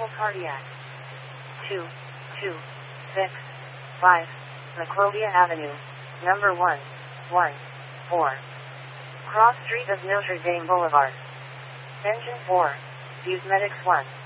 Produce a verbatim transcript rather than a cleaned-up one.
Cardiac. two two six five. Maclovia Avenue. Number one one four. Cross Street of Notre Dame Boulevard. Engine four. Fuse Medics one.